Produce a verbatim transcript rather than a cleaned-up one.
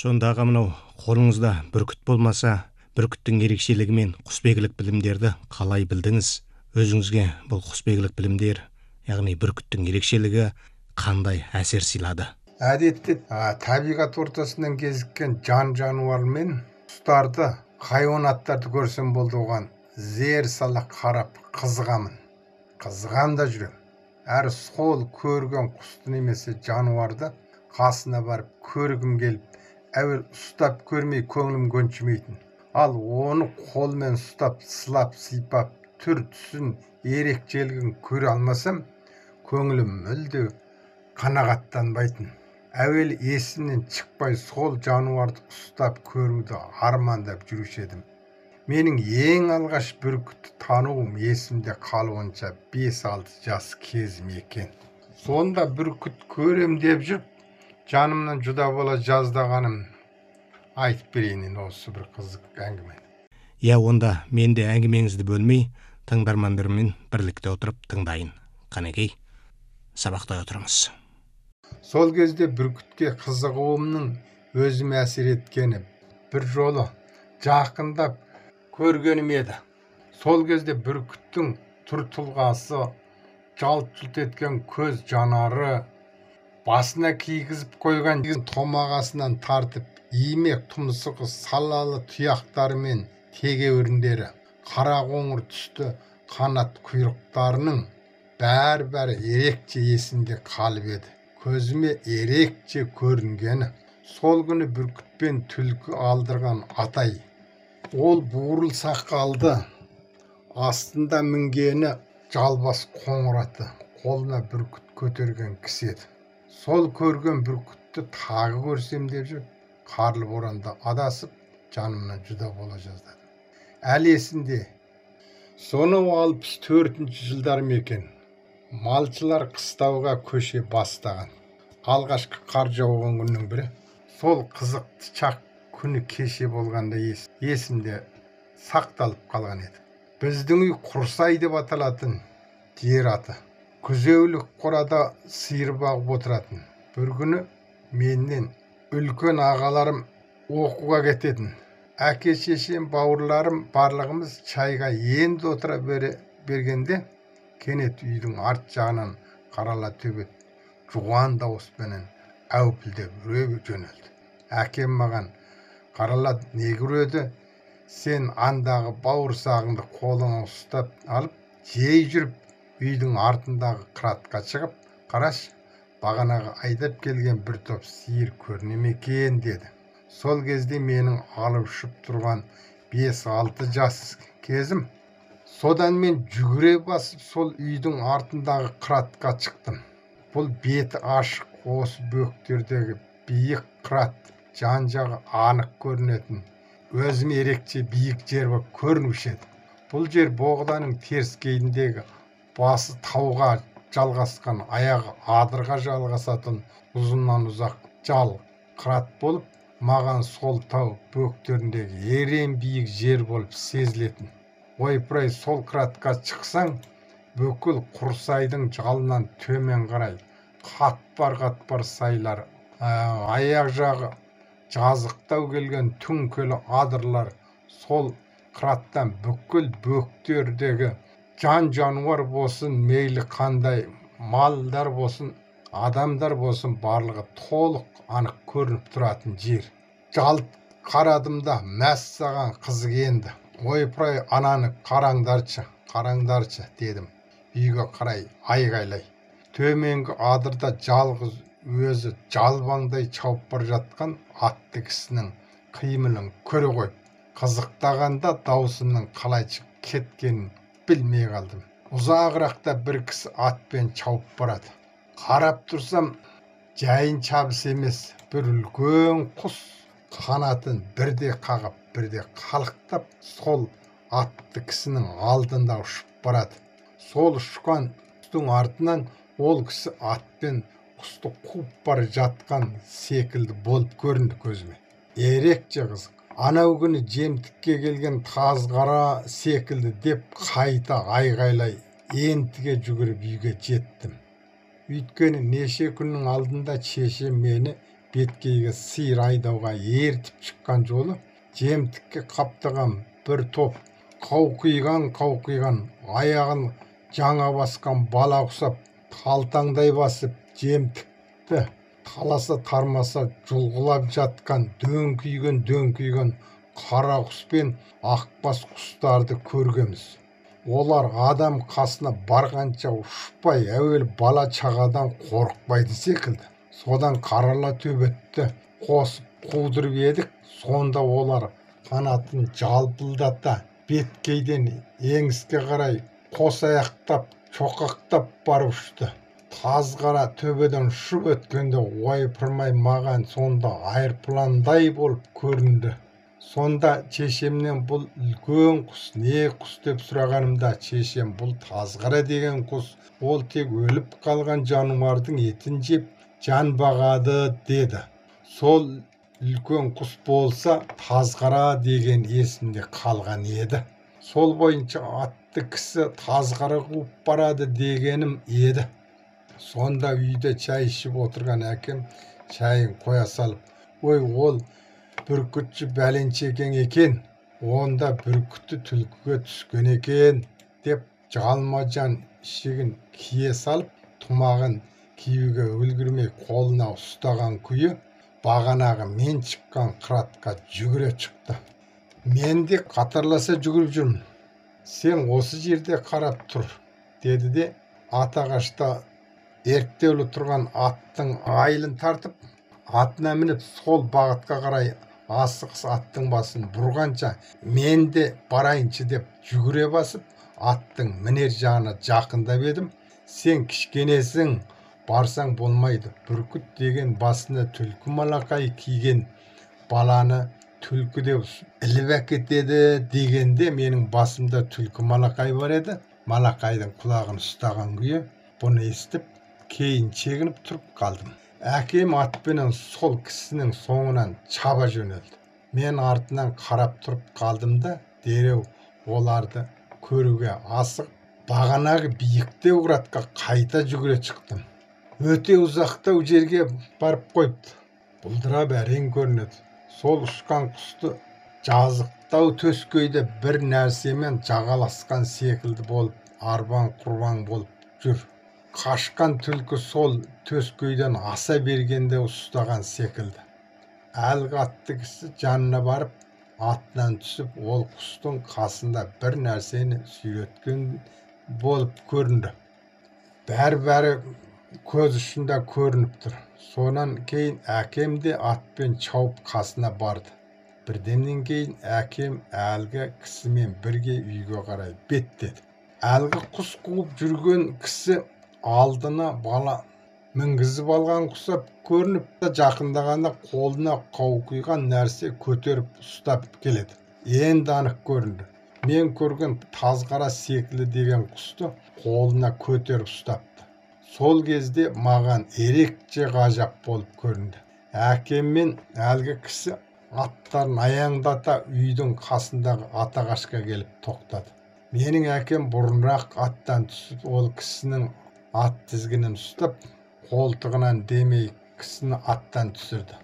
Сондағы мынау қолыңызда бүркіт болмаса, бүркіттің ерекшелігі мен құсбегілік білімдерді қалай білдіңіз? Өзіңізге бұл құсбегілік білімдер, яғни бүркіттің ерекшелігі қандай әсер сыйлады? Әдетте табиғат ортасынан кезіккен жан жануар мен құстарды, хайуанаттарды көрсем болды, оған зер сала қарап қызығамын. Қызығам да жүрем. Әрі сол көрген құсты немесе жануарды қасына барып көргім келіп, әуел ұстап көрмей көңілім көншімейтін. Ал оны қолмен ұстап, сылап, сыйпап, түр түсін, ерекшелігін көре алмасам, көңілім мүлде қанағаттанбайтын. Әуел есімнен шықпай сол жануарды ұстап көруді армандап жүруші едім. Менің ең алғаш бүркітті тануым есімде қалуынша бес алты жас кезім екен. Сонда бүркіт көрем деп жүріп, жанымнан жұда бола жаздағаным айтып берейін осы бір қызық әңгіме. Я, онда мен де әңгімеңізді бөлмей, тыңдармандармен бірлікте отырып тыңдайын. Қанекей, сабақтай отырыңыз. Сол кезде бүркітке қызығуымның өзіме әсер еткені бір жолы жақындап көргенім еді. Сол кезде бүркіттің түр тұлғасы, жалт-жұлт еткен көз жанары, басына кигізіп қойған томағасынан тартып, имек тұмсығы салалы тұяқтарымен тегеуріндері, қара қоңыр түсті қанат құйрықтарының бәрі-бәрі ерекше есімде қалып еді. Көзіме ерекше көрінгені сол күні бүркітпен түлкі алдырған атай. Ол буырыл сақалды, астында мінгені жалбас қоңыр аты, қолына бүркіт көтерген кісі еді. Сол көрген бүркітті тағы көрсем деп жүріп, қарлы боранда адасып, жанымнан жұда бола жаздады. Әлі есімде. Сонау алпыс төртінші жылдар екен. Малшылар қыстауға көше бастаған. Алғашқы қар жауған күннің бірі. Сол қызықты шақ күні кеше болғанда есімде сақталып қалған еді. Біздің үй Құрсай деп аталатын жер аты. Күзеулік қорада сиыр бағып отыратын. Бір күні менен үлкен ағаларым оқуға кететін. Әке шешем, бауырларым барлығымыз шайға енді отыра бергенде, кенет үйдің арт жағынан қарала төбет жуан дауыспенен әупілдеп үре жөнелді. Әкем маған қарала не көреді? Сен андағы бауырсағыңды қолыңа ұстап алып, жей жүріп, үйдің артындағы қыратқа шығып, қараш, бағанағы айдап келген бір топ сиыр көріне ме екен деді. Сол кезде менің алып ұшып тұрған бес алты жас кезім. Содан мен жүгіре басып сол үйдің артындағы қыратқа шықтым. Бұл беті ашық, осы бөктердегі биік қырат, жан жағы анық көрінетін, өзіме ерекше биік жер болып көрінуші еді. Бұл жер боғданың теріскейіндегі басы тауға жалғасқан, аяғы адырға жалғасатын ұзыннан ұзақ жал қырат болып, маған сол тау бөктеріндегі ерен биік жер болып сезілетін. Ойпырай, сол қыратқа шықсаң, бүкіл Құрсайдың жалынан төмен қарай қатпар-қатпар сайлар, аяқ жағы жазықтау келген түңкелі адырлар, сол қыраттан бүкіл бөктердегі жан жануар болсын, мейлі қандай малдар болсын, адамдар болсын, барлығы толық анық көрініп тұратын жер. Жалт қарадым да, мәссаған қызық енді. Ойпырай, ананы қараңдаршы, қараңдаршы дедім. Үйге қарай айғайлай. Төменгі адырда жалғыз өзі жалбаңдай шауып бар жатқан атты кісінің қимылын көре қойып, қызықтағанда даусының қалай шығып кеткенін білмей қалдым. Ұзағырақта бір кісі атпен шауып барады. Қарап тұрсам, жайын шабыс емес, бір үлкен құс қанатын бірде қағып, бірде қалықтап, сол атты кісінің алдында ұшып барады. Сол ұшқан құстың артынан ол кісі атпен құсты қуып бара жатқан секілді болып көрінді көзіме. Ерекше қызық. Анау күні жемтікке келген тазғара секілді деп қайта айғайлай ентіге жүгіріп үйге жеттім. Өйткені неше күннің алдында шешем мені беткейге сиыр айдауға ертіп шыққан жолы жемтікке қаптаған бір топ қауқиған қауқиған аяғын жаңа басқан бала құсап талтаңдай басып жемтікті таласа тармаса жұлғылап жатқан дөңкиген дөңкиген қара құс пен ақбас құстарды көргеміз. Олар адам қасына барғанша ұшпай әуел бала чағадан қорықпайды секілді. Содан қарала төбетті қосып қудырып едік. Сонда олар қанатын жалпылдата беткейден еңіске қарай қос аяқтап чоқақтап барып ұшты. Тазғара төбеден ұшып өткенде ойпырмай маған сонда айырпландай болып көрінді. Сонда шешемнен бұл үлкен құс не құс деп сұрағанымда шешем бұл тазғара деген құс, ол тек өліп қалған жануардың етін жеп жан бағады деді. Сол үлкен құс болса тазғара деген есімде қалған еді. Сол бойынша атты кісі тазғара қуып барады дегенім еді. Сонда үйде шай ішіп отырған әкем шайын қоя салып, ой, ол бүркітші бәленшекең екен, онда бүркіті түлкіге түскен екен деп жалма-жан ішігін кие салып, тұмағын киюге үлгірмей қолына ұстаған күйі бағанағы мен шыққан қыратқа жүгіре шықты. Мен де қатарласа жүгіріп жүрмін. Сен осы жерде қарап тұр, деді де атағашта ерттеулі тұрған аттың айылын тартып, атына мініп сол бағытқа қарай асығыс аттың басын бұрғанша мен де барайыншы деп жүгіре басып аттың мінер жағына жақындап едім. Сен кішкенесің, барсаң болмайды. Бүркіт деген басына түлкі малақай киген баланы түлкі деп іліп әкетеді дегенде менің басымда түлкі малақай бар еді. Малақайдың құлағын ұстаған күйі бұны естіп кейін шегініп тұрып қалдым. Әкем атпенен сол кісінің соңынан чаба жөнелді. Мен артынан қарап тұрып қалдым да дереу оларды көруге асық бағанағы биіктеу қыратқа қайта жүгіре шықтым. Өте ұзақтау жерге барып қойыпты. Бұлдырап әрең көрінеді. Сол ұшқан құсты жазықтау төскейде бір нәрсемен жағаласқан секілді болып арбан құрбан болып жүр. Қашқан түлкі сол төскейден аса бергенде ұстаған секілді. Әлгі атты кісі жанына барып атынан түсіп ол құстың қасында бір нәрсені сүйреткен болып көрінді. Бәрі-бәрі көз ұшында көрініп тұр. Сонан кейін әкем де атпен шауып қасына барды. Бірдемнен кейін әкем әлгі кісімен бірге үйге қарай беттеді. Әлгі құс қуып жүрген кісі алдына бала мінгізіп алған құсап көрініп, жақындағанда қолына қауқиған нәрсе көтеріп ұстап келеді. Енді анық көрінді. Мен көрген тазғара секілді деген құсты қолына көтеріп ұстапты. Сол кезде маған ерекше ғажап болып көрінді. Әкем мен әлгі кісі аттарын аяңдата үйдің қасындағы атағашқа келіп тоқтады. Менің әкем бұрынырақ аттан түсіп, ол кісінің ат тізгінін ұстап, қолтығынан демей кісіні аттан түсірді.